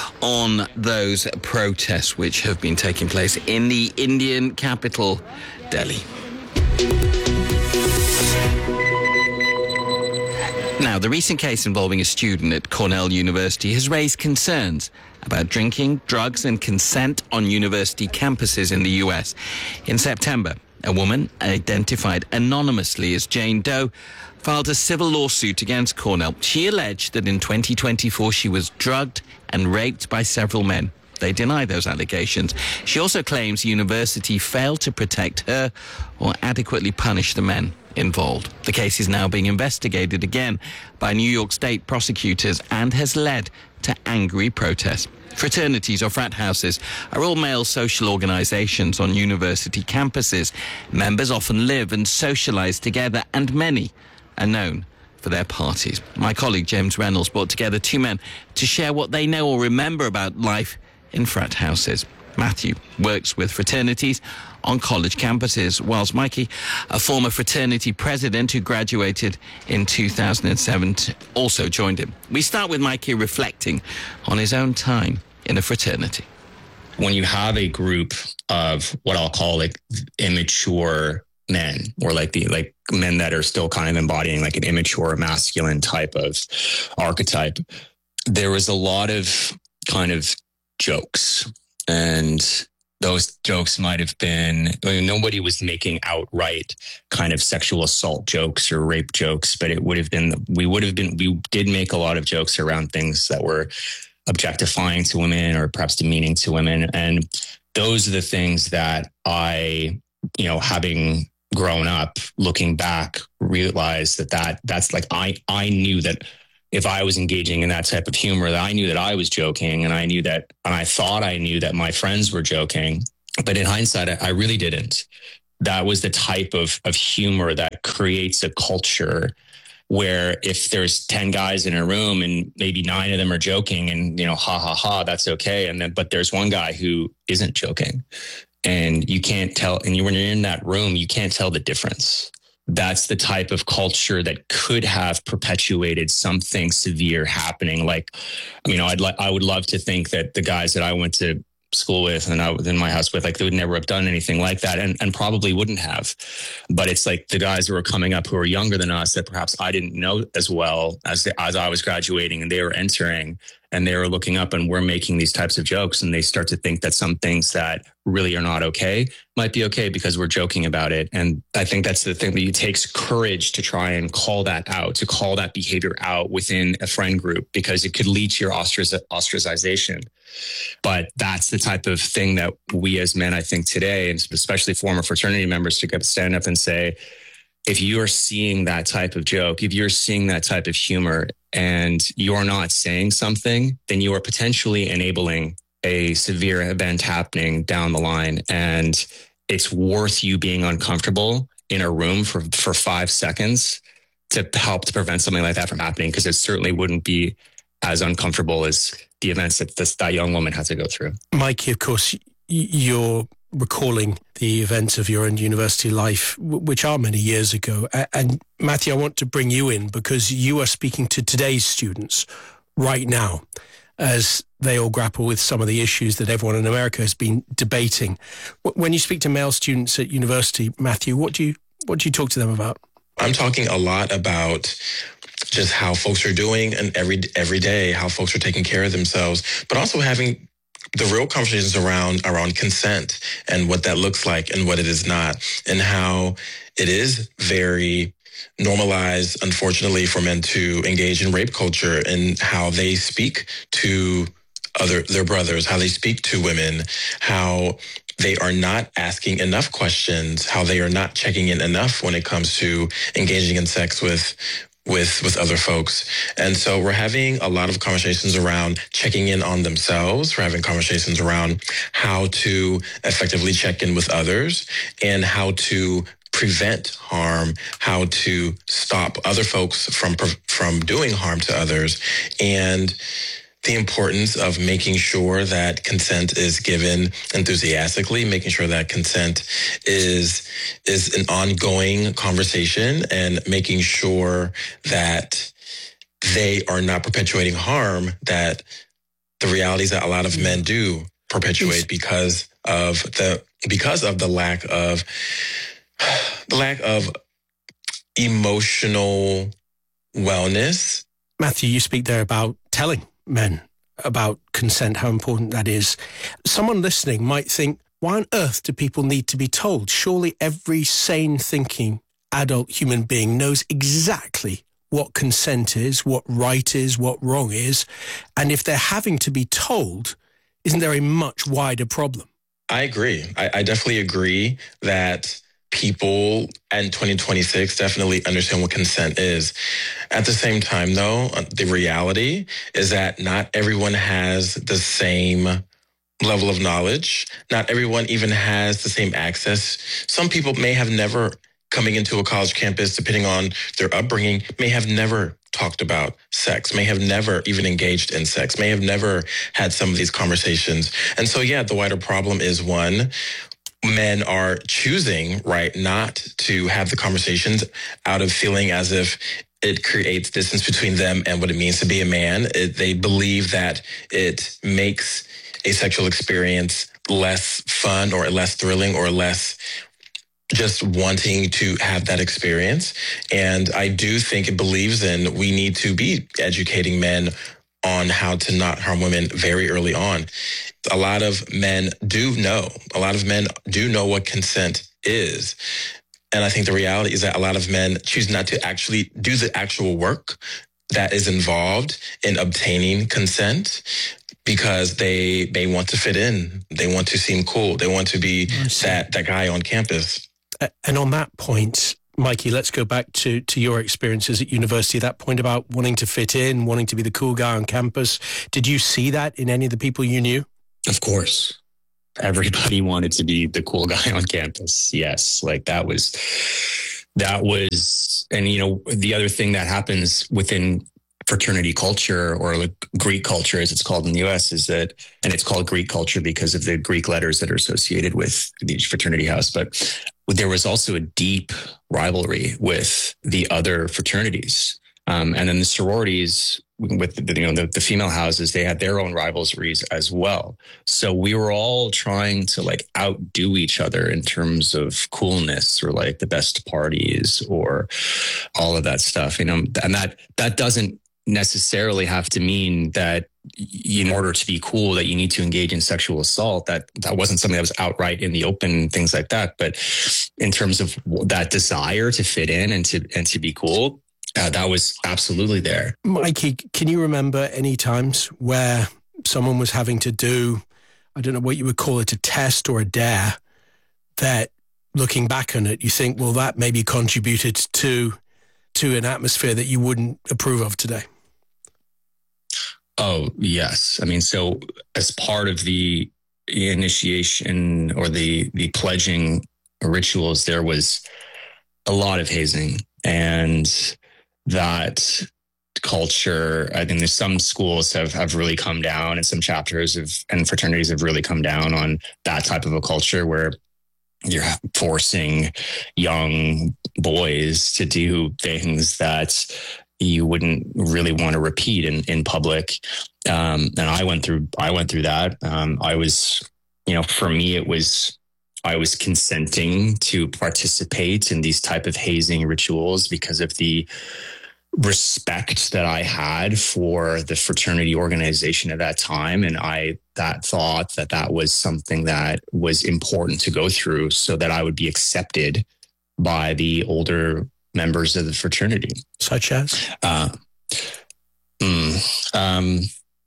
on those protests which have been taking place in the Indian capital, Delhi. Now, the recent case involving a student at Cornell University has raised concerns about drinking, drugs and consent on university campuses in the U S. In September, a woman identified anonymously as Jane Doe filed a civil lawsuit against Cornell. She alleged that in twenty twenty-four she was drugged and raped by several men. They deny those allegations. She also claims the university failed to protect her or adequately punish the men involved. The case is now being investigated again by New York State prosecutors and has led to angry protests. Fraternities or frat houses are all male social organizations on university campuses. Members often live and socialize together, and many are known for their parties. My colleague James Reynolds brought together two men to share what they know or remember about life in frat houses. Matthew works with fraternities on college campuses, whilst Mikey, a former fraternity president who graduated in two thousand seven, also joined him. We start with Mikey reflecting on his own time in a fraternity. When you have a group of what I'll call like immature men, or like the like men that are still kind of embodying like an immature masculine type of archetype, there was a lot of kind of jokes, and those jokes might have been, I mean, nobody was making outright kind of sexual assault jokes or rape jokes, but it would have been, we would have been, we did make a lot of jokes around things that were objectifying to women or perhaps demeaning to women. And those are the things that I, you know, having grown up, looking back, realized that, that that's like, I, I knew that if I was engaging in that type of humor, that I knew that I was joking, and I knew that, and I thought I knew that my friends were joking, but in hindsight, I, I really didn't. That was the type of, of humor that creates a culture where if there's ten guys in a room and maybe nine of them are joking and, you know, ha, ha, ha, that's okay. And then, but there's one guy who isn't joking, and you can't tell. And you, when you're in that room, you can't tell the difference. That's the type of culture that could have perpetuated something severe happening. Like, you know, I'd like, I would love to think that the guys that I went to school with and I was in my house with, like, they would never have done anything like that, and, and probably wouldn't have. But it's like the guys who were coming up who are younger than us that perhaps I didn't know as well as, the, as I was graduating, and they were entering and they were looking up, and we're making these types of jokes, and they start to think that some things that really are not okay might be okay because we're joking about it. And I think that's the thing, that it takes courage to try and call that out, to call that behavior out within a friend group, because it could lead to your ostrac- ostracization. But that's the type of thing that we as men, I think today, and especially former fraternity members, to stand up and say, if you're seeing that type of joke, if you're seeing that type of humor and you're not saying something, then you are potentially enabling a severe event happening down the line. And it's worth you being uncomfortable in a room for, for five seconds to help to prevent something like that from happening, because it certainly wouldn't be as uncomfortable as the events that this, that young woman had to go through. Mikey, of course, you're recalling the events of your own university life, which are many years ago. And Matthew, I want to bring you in because you are speaking to today's students right now as they all grapple with some of the issues that everyone in America has been debating. When you speak to male students at university, Matthew, what do you what do you talk to them about? I'm talking a lot about just how folks are doing and every every day, how folks are taking care of themselves, but also having the real conversations around around consent and what that looks like and what it is not, and how it is very normalized, unfortunately, for men to engage in rape culture, and how they speak to other their brothers, how they speak to women, how they are not asking enough questions, how they are not checking in enough when it comes to engaging in sex with with with other folks. And so we're having a lot of conversations around checking in on themselves. We're having conversations around how to effectively check in with others and how to prevent harm, how to stop other folks from from doing harm to others, and the importance of making sure that consent is given enthusiastically, making sure that consent is is an ongoing conversation, and making sure that they are not perpetuating harm that the realities that a lot of men do perpetuate because of the because of the lack of the lack of emotional wellness. Matthew, you speak there about telling men about consent, how important that is. Someone listening might think, why on earth do people need to be told? Surely every sane thinking adult human being knows exactly what consent is, what right is, what wrong is. And if they're having to be told, isn't there a much wider problem? I agree. I, I definitely agree that people in twenty twenty-six definitely understand what consent is. At the same time, though, the reality is that not everyone has the same level of knowledge. Not everyone even has the same access. Some people may have never, coming into a college campus, depending on their upbringing, may have never talked about sex, may have never even engaged in sex, may have never had some of these conversations. And so, yeah, the wider problem is, one, men are choosing, right, not to have the conversations out of feeling as if it creates distance between them and what it means to be a man. It, they believe that it makes a sexual experience less fun or less thrilling or less just wanting to have that experience. And I do think it believes in we need to be educating men on how to not harm women very early on. A lot of men do know. A lot of men do know what consent is. And I think the reality is that a lot of men choose not to actually do the actual work that is involved in obtaining consent because they they want to fit in. They want to seem cool. They want to be that, that guy on campus. And on that point, Mikey, let's go back to, to your experiences at university, that point about wanting to fit in, wanting to be the cool guy on campus. Did you see that in any of the people you knew? Of course. Everybody wanted to be the cool guy on campus. Yes. Like that was, that was, and you know, the other thing that happens within fraternity culture, or like Greek culture as it's called in the U S, is that, and it's called Greek culture because of the Greek letters that are associated with the fraternity house, but there was also a deep rivalry with the other fraternities. Um, and then the sororities with the, you know, the, the female houses, they had their own rivalries as well. So we were all trying to like outdo each other in terms of coolness, or like the best parties, or all of that stuff, you know, and that, that doesn't necessarily have to mean that in order to be cool that you need to engage in sexual assault. That that wasn't something that was outright in the open, things like that. But in terms of that desire to fit in and to and to be cool, uh, that was absolutely there. Mikey, can you remember any times where someone was having to do, I don't know what you would call it, a test or a dare, that looking back on it, you think, well, that maybe contributed to to an atmosphere that you wouldn't approve of today? Oh, yes. I mean, so as part of the initiation or the, the pledging rituals, there was a lot of hazing, and that culture, I think there's some schools have, have really come down, and some chapters of and fraternities have really come down on that type of a culture where you're forcing young boys to do things that you wouldn't really want to repeat in, in public. Um, and I went through, I went through that. Um, I was, you know, for me, it was, I was consenting to participate in these type of hazing rituals because of the respect that I had for the fraternity organization at that time. And I, that thought that that was something that was important to go through so that I would be accepted by the older members of the fraternity. Such as? Uh, mm, um,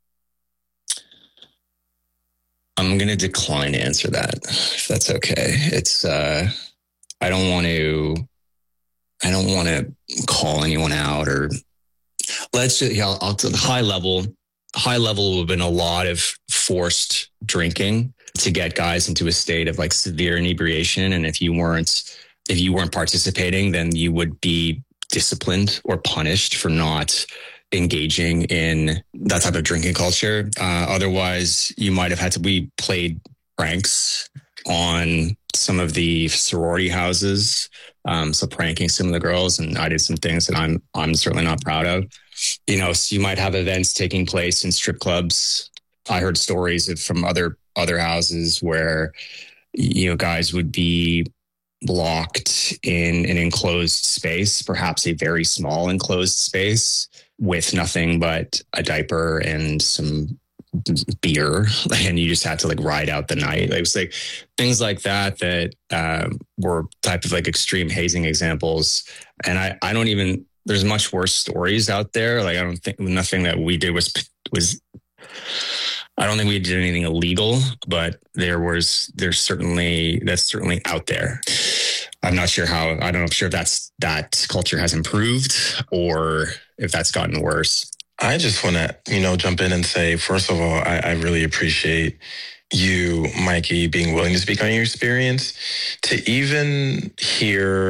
I'm going to decline to answer that, if that's okay. It's, uh, I don't want to, I don't want to call anyone out, or let's just, yeah, I'll, I'll to the high level, high level would have been a lot of forced drinking to get guys into a state of like severe inebriation. And if you weren't, if you weren't participating, then you would be disciplined or punished for not engaging in that type of drinking culture. Uh, otherwise, you might have had to, we played pranks on some of the sorority houses. Um, so pranking some of the girls, and I did some things that I'm, I'm certainly not proud of. You know, so you might have events taking place in strip clubs. I heard stories of, from other, other houses where, you know, guys would be locked in an enclosed space, perhaps a very small enclosed space with nothing but a diaper and some beer, and you just had to like ride out the night. It was like things like that that um, were type of like extreme hazing examples. And I, I don't even, there's much worse stories out there. Like I don't think nothing that we did was was. I don't think we did anything illegal, but there was, there's certainly, that's certainly out there. I'm not sure how, I don't know, sure if that's, that culture has improved or if that's gotten worse. I just want to, you know, jump in and say, first of all, I, I really appreciate you, Mikey, being willing to speak on your experience. To even hear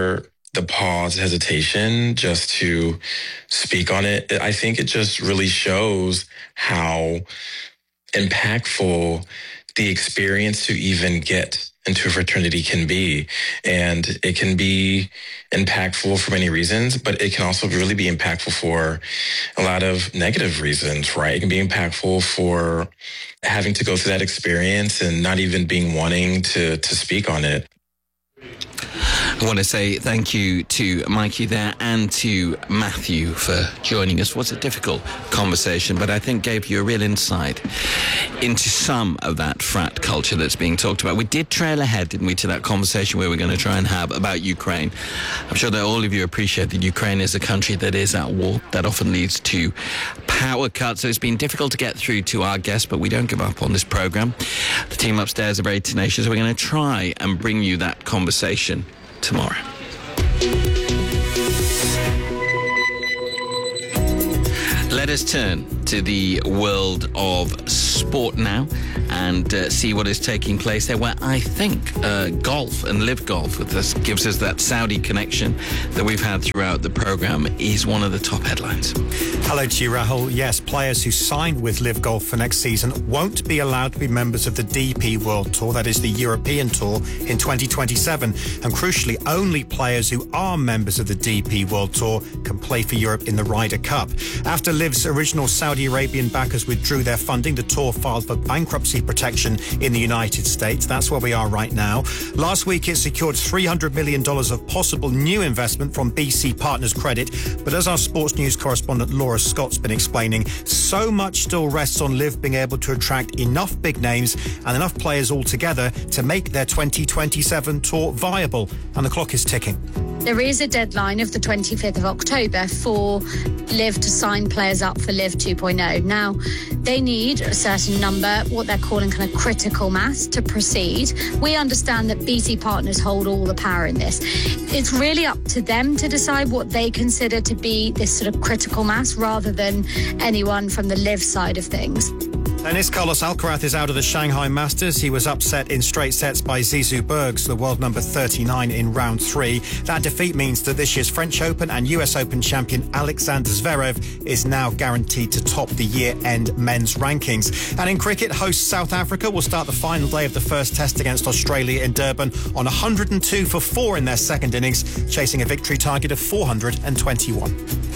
the pause, hesitation just to speak on it, I think it just really shows how impactful the experience to even get into a fraternity can be. And it can be impactful for many reasons, but it can also really be impactful for a lot of negative reasons, right? It can be impactful for having to go through that experience and not even being wanting to, to speak on it. I want to say thank you to Mikey there and to Matthew for joining us. It was a difficult conversation, but I think gave you a real insight into some of that frat culture that's being talked about. We did trail ahead, didn't we, to that conversation where we're going to try and have about Ukraine. I'm sure that all of you appreciate that Ukraine is a country that is at war. That often leads to power cuts, so it's been difficult to get through to our guests, but we don't give up on this programme. The team upstairs are very tenacious. We're going to try and bring you that conversation tomorrow. Let us turn to the world of sport now and uh, see what is taking place there, where I think uh, golf and Live Golf with us gives us that Saudi connection that we've had throughout the programme is one of the top headlines. Hello to you, Rahul. Yes, players who signed with Live Golf for next season won't be allowed to be members of the D P World Tour, that is the European Tour, in twenty twenty-seven. And crucially, only players who are members of the D P World Tour can play for Europe in the Ryder Cup. After Liv's original Saudi Arabian backers withdrew their funding, the tour filed for bankruptcy protection in the United States. That's where we are right now. Last week, it secured three hundred million dollars of possible new investment from B C Partners Credit. But as our sports news correspondent Laura Scott's been explaining, so much still rests on Liv being able to attract enough big names and enough players all together to make their twenty twenty-seven tour viable. And the clock is ticking. There is a deadline of the twenty-fifth of October for Liv to sign players up for Liv two point oh. Now, they need a certain number, what they're calling kind of critical mass, to proceed. We understand that B C Partners hold all the power in this. It's really up to them to decide what they consider to be this sort of critical mass rather than anyone from the Liv side of things. Tennis, Carlos Alcaraz is out of the Shanghai Masters. He was upset in straight sets by Zizou Bergs, the world number thirty-nine, in round three. That defeat means that this year's French Open and U S Open champion Alexander Zverev is now guaranteed to top the year-end men's rankings. And in cricket, host South Africa will start the final day of the first test against Australia in Durban on one hundred two for four in their second innings, chasing a victory target of four hundred twenty-one.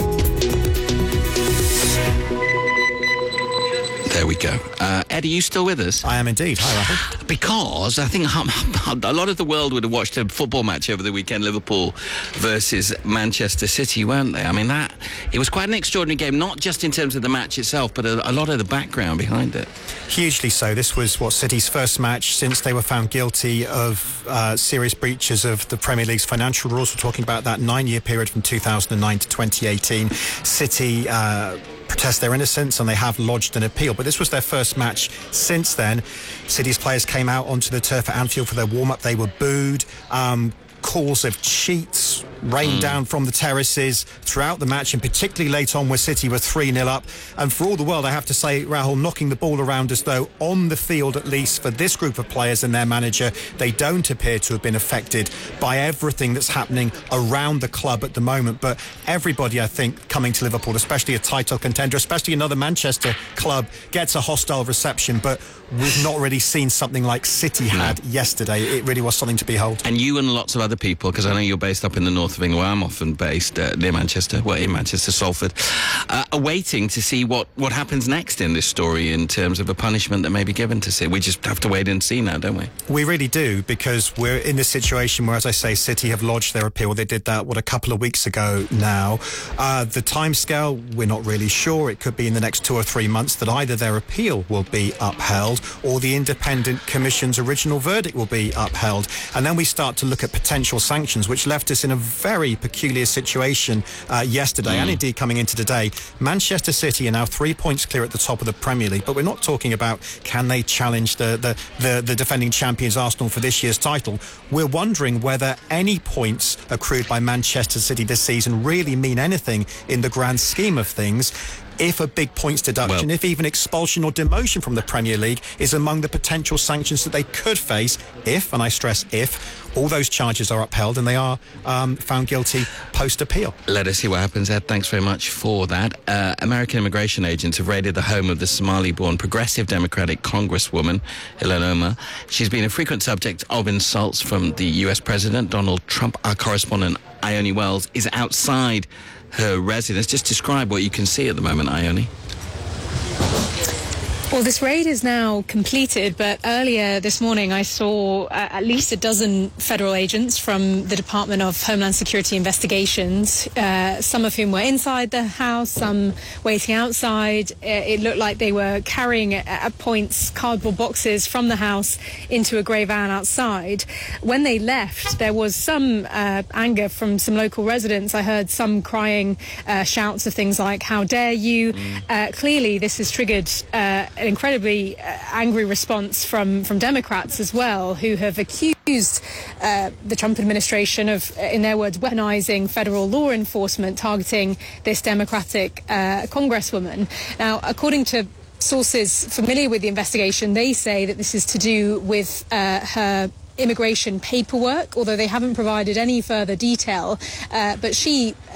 There we go. Uh, Ed, are you still with us? I am indeed. Hi, Rahul. Because I think a lot of the world would have watched a football match over the weekend, Liverpool versus Manchester City, weren't they? I mean, that it was quite an extraordinary game, not just in terms of the match itself, but a, a lot of the background behind it. Hugely so. This was, what, City's first match since they were found guilty of uh, serious breaches of the Premier League's financial rules. We're talking about that nine-year period from two thousand nine to twenty eighteen. City Uh, protest their innocence and they have lodged an appeal, but this was their first match since then. City's players came out onto the turf at Anfield for their warm-up. They were booed. Um, calls of cheats rained mm. down from the terraces throughout the match, and particularly late on where City were three nil up. And for all the world, I have to say, Rahul, knocking the ball around as though on the field, at least for this group of players and their manager, they don't appear to have been affected by everything that's happening around the club at the moment. But everybody, I think, coming to Liverpool, especially a title contender, especially another Manchester club, gets a hostile reception. But we've not really seen something like City had no. yesterday. It really was something to behold. And you and lots of other people, because I know you're based up in the north of England, where I'm often based, uh, near Manchester, well, in Manchester, Salford, uh, are waiting to see what, what happens next in this story in terms of a punishment that may be given to City. We just have to wait and see now, don't we? We really do, because we're in this situation where, as I say, City have lodged their appeal. They did that, what, a couple of weeks ago now. Uh, the timescale, we're not really sure. It could be in the next two or three months that either their appeal will be upheld or the Independent Commission's original verdict will be upheld. And then we start to look at potential sanctions, which left us in a very peculiar situation uh, yesterday mm. and indeed coming into today. Manchester City are now three points clear at the top of the Premier League, but we're not talking about can they challenge the, the, the, the defending champions Arsenal for this year's title. We're wondering whether any points accrued by Manchester City this season really mean anything in the grand scheme of things. If a big points deduction, well, if even expulsion or demotion from the Premier League is among the potential sanctions that they could face if, and I stress if, all those charges are upheld and they are um, found guilty post-appeal. Let us see what happens, Ed. Thanks very much for that. Uh, American immigration agents have raided the home of the Somali-born Progressive Democratic Congresswoman, Ilhan Omar. She's been a frequent subject of insults from the U S President, Donald Trump. Our correspondent, Ione Wells, is outside her residence. Just describe what you can see at the moment, Ione. Well, this raid is now completed, but earlier this morning I saw uh, at least a dozen federal agents from the Department of Homeland Security Investigations, uh, some of whom were inside the house, some waiting outside. Uh, it looked like they were carrying at, at points cardboard boxes from the house into a grey van outside. When they left, there was some uh, anger from some local residents. I heard some crying uh, shouts of things like, "How dare you?" Mm. Uh, clearly, this has triggered uh, an incredibly uh, angry response from, from Democrats as well, who have accused uh, the Trump administration of, in their words, weaponizing federal law enforcement targeting this Democratic uh, Congresswoman. Now, according to sources familiar with the investigation, they say that this is to do with uh, her immigration paperwork, although they haven't provided any further detail. Uh, but she